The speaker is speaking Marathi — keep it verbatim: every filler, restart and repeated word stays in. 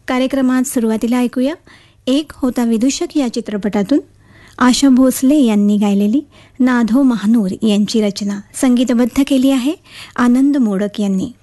कार्यक्रमात सुरुवातीला ऐकूया एक होता विदूषक या चित्रपटातून आशा भोसले यांनी गायलेली नाधो महानूर यांची रचना, संगीतबद्ध केली आहे आनंद मोडक यांनी.